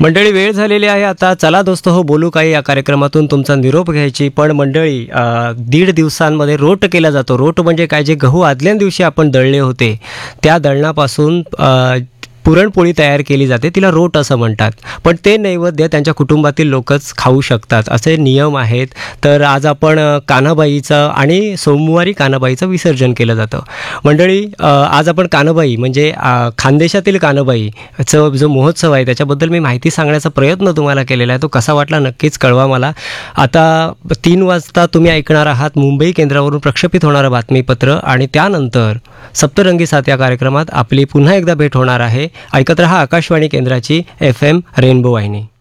मंडळी वेळ झालेली आहे आता. चला दोस्त हो बोलू काही या कार्यक्रमातून तुमचा निरोप घ्यायची. पण मंडळी 1.5 दिवसांमध्ये रोट केला जातो. रोट म्हणजे काय, जे गहू आदल्या दिवशी आपण दळले होते त्या दळणापासून पुरणपोळी तयार केली जाते, तिला रोट असं म्हणतात. पण ते नैवेद्य त्यांच्या कुटुंबातील लोकच खाऊ शकतात, असे नियम आहेत. तर आज आपण कान्हाबाईचं आणि सोमवारी कान्हाबाईचं विसर्जन केलं जातं. मंडळी आज आपण कान्हाबाई म्हणजे खानदेशातील कान्हाबाईचं जो महोत्सव आहे त्याच्याबद्दल मी माहिती सांगण्याचा प्रयत्न तुम्हाला केलेला आहे. तो कसा वाटला नक्कीच कळवा मला. आता 3 वाजता तुम्ही ऐकणार आहात मुंबई केंद्रावरून प्रक्षेपित होणारं बातमीपत्र आणि त्यानंतर सप्तरंगी साथ या कार्यक्रमात आपली पुन्हा एकदा भेट होणार आहे. ऐकत रहा आकाशवाणी केंद्राची FM रेनबो वाहिनी.